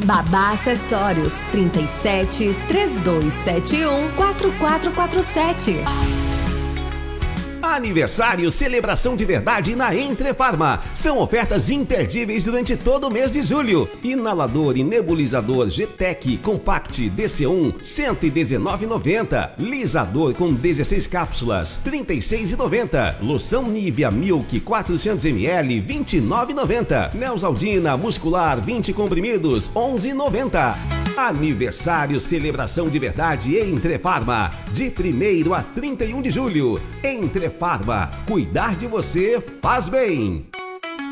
Babá Acessórios 37 3271 4447. Aniversário, celebração de verdade na Entre Farma. São ofertas imperdíveis durante todo o mês de julho. Inalador e nebulizador G-Tech Compact DC1, R$ 119,90. Lisador com 16 cápsulas, R$ 36,90. Loção Nivea Milk 400 ml, R$ 29,90. Neosaldina Muscular 20 comprimidos, R$ 11,90. Aniversário, celebração de verdade Entre Farma. De 1º a 31 de julho. Entre Farma, cuidar de você faz bem.